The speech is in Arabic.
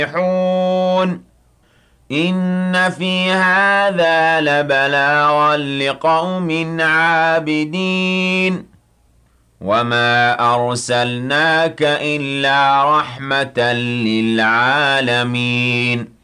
يفلحون إن في هذا لبلاغا لقوم عابدين وما أرسلناك إلا رحمة للعالمين